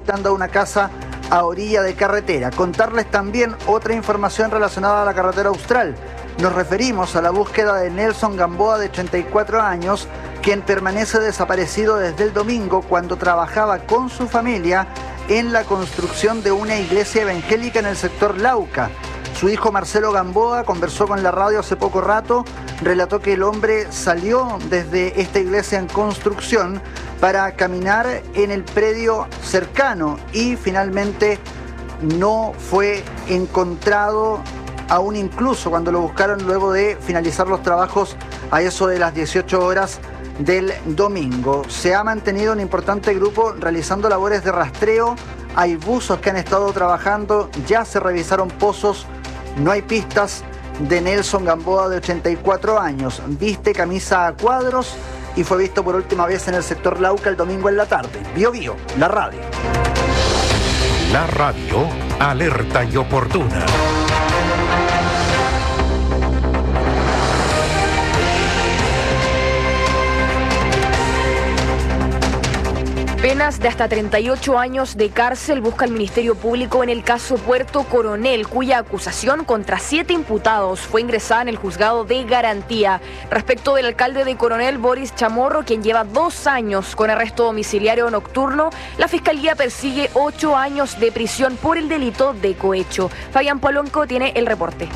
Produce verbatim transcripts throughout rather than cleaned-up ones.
incautando una casa a orilla de carretera. Contarles también otra información relacionada a la carretera austral. Nos referimos a la búsqueda de Nelson Gamboa, de treinta y cuatro años, quien permanece desaparecido desde el domingo cuando trabajaba con su familia en la construcción de una iglesia evangélica en el sector Lauca. Su hijo Marcelo Gamboa conversó con la radio hace poco rato, relató que el hombre salió desde esta iglesia en construcción para caminar en el predio cercano y finalmente no fue encontrado, aún incluso cuando lo buscaron luego de finalizar los trabajos a eso de las dieciocho horas del domingo. Se ha mantenido un importante grupo realizando labores de rastreo, hay buzos que han estado trabajando, ya se revisaron pozos, no hay pistas de Nelson Gamboa, de ochenta y cuatro años. Viste camisa a cuadros y fue visto por última vez en el sector Lauca el domingo en la tarde. Bio Bio, la radio. La radio, alerta y oportuna. Penas de hasta treinta y ocho años de cárcel busca el Ministerio Público en el caso Puerto Coronel, cuya acusación contra siete imputados fue ingresada en el juzgado de garantía. Respecto del alcalde de Coronel, Boris Chamorro, quien lleva dos años con arresto domiciliario nocturno, la Fiscalía persigue ocho años de prisión por el delito de cohecho. Fabián Polonco tiene el reporte.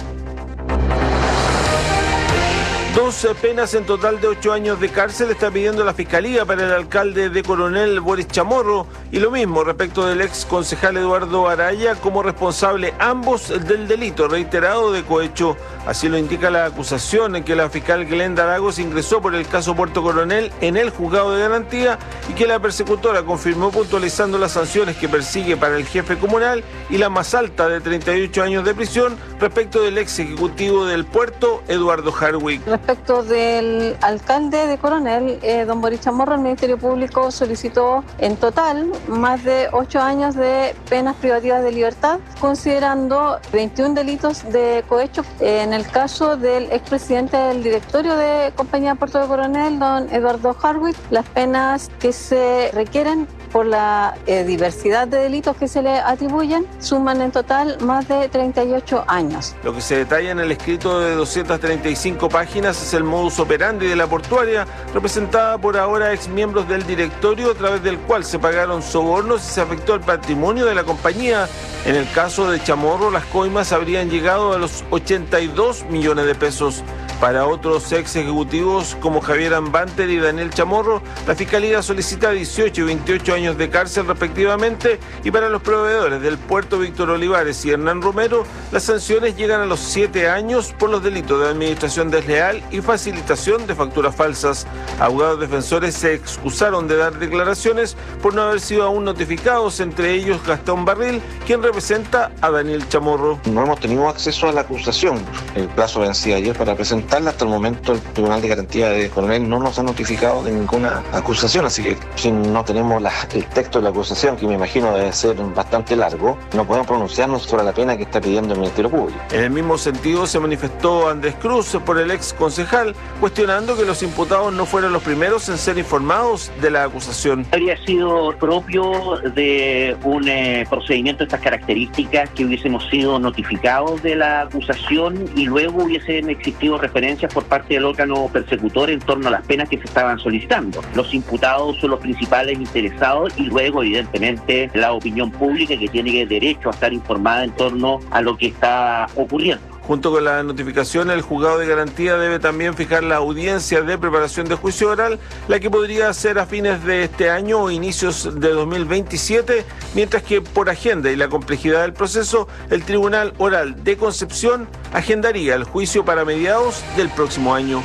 Dos penas en total de ocho años de cárcel está pidiendo la Fiscalía para el alcalde de Coronel, Boris Chamorro, y lo mismo respecto del ex concejal Eduardo Araya como responsable ambos del delito reiterado de cohecho. Así lo indica la acusación en que la fiscal Glenda Lagos ingresó por el caso Puerto Coronel en el juzgado de garantía y que la persecutora confirmó puntualizando las sanciones que persigue para el jefe comunal y la más alta de treinta y ocho años de prisión respecto del ex ejecutivo del puerto, Eduardo Hardwick. Respecto del alcalde de Coronel, eh, don Boris Chamorro, el Ministerio Público solicitó en total más de ocho años de penas privativas de libertad, considerando veintiún delitos de cohecho. En el caso del expresidente del directorio de Compañía Puerto de Coronel, don Eduardo Hardwick, las penas que se requieren por la eh, diversidad de delitos que se le atribuyen suman en total más de treinta y ocho años. Lo que se detalla en el escrito de doscientas treinta y cinco páginas es el modus operandi de la portuaria, representada por ahora exmiembros del directorio, a través del cual se pagaron sobornos y se afectó el patrimonio de la compañía. En el caso de Chamorro, las coimas habrían llegado a los ochenta y dos millones de pesos. Para otros ex ejecutivos como Javier Ambanter y Daniel Chamorro, la Fiscalía solicita dieciocho y veintiocho años de cárcel respectivamente, y para los proveedores del puerto Víctor Olivares y Hernán Romero, las sanciones llegan a los siete años por los delitos de administración desleal y facilitación de facturas falsas. Abogados defensores se excusaron de dar declaraciones por no haber sido aún notificados, entre ellos Gastón Barril, quien representa a Daniel Chamorro. No hemos tenido acceso a la acusación. El plazo vencía ayer para presentar. Hasta el momento el Tribunal de Garantía de Coronel no nos ha notificado de ninguna acusación, así que si no tenemos la, el texto de la acusación, que me imagino debe ser bastante largo, no podemos pronunciarnos sobre la pena que está pidiendo el Ministerio Público. En el mismo sentido se manifestó Andrés Cruz por el ex concejal, cuestionando que los imputados no fueran los primeros en ser informados de la acusación. Habría sido propio de un eh, procedimiento de estas características que hubiésemos sido notificados de la acusación y luego hubiesen existido referencias por parte del órgano persecutor en torno a las penas que se estaban solicitando. Los imputados son los principales interesados y luego, evidentemente, la opinión pública, que tiene derecho a estar informada en torno a lo que está ocurriendo. Junto con la notificación, el juzgado de garantía debe también fijar la audiencia de preparación de juicio oral, la que podría ser a fines de este año o inicios de dos mil veintisiete, mientras que por agenda y la complejidad del proceso, el Tribunal Oral de Concepción agendaría el juicio para mediados del próximo año.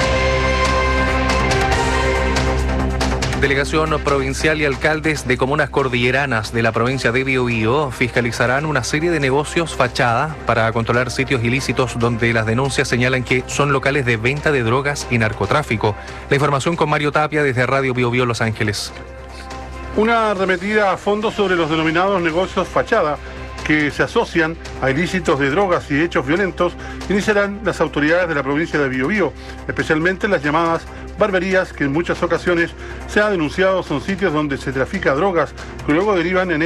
Delegación provincial y alcaldes de comunas cordilleranas de la provincia de Biobío fiscalizarán una serie de negocios fachada para controlar sitios ilícitos donde las denuncias señalan que son locales de venta de drogas y narcotráfico. La información con Mario Tapia desde Radio Biobío Los Ángeles. Una arremetida a fondo sobre los denominados negocios fachada que se asocian a ilícitos de drogas y hechos violentos iniciarán las autoridades de la provincia de Biobío, especialmente las llamadas barberías, que en muchas ocasiones se ha denunciado son sitios donde se trafica drogas que luego derivan en